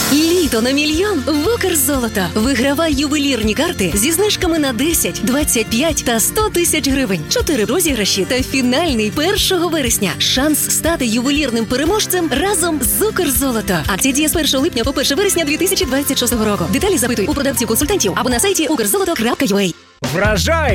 Літо на мільйон в Укрзолото. Вигравай ювелірні карти зі знижками на 10, 25 та 100 тисяч гривень. 4 розіграші та фінальний 1 вересня. Шанс стати ювелірним переможцем разом з Укрзолото. Акція діє з 1 липня по 1 вересня 2026 року. Деталі запитуй у продавців-консультантів або на сайті ukrzoloto.ua. Вражай!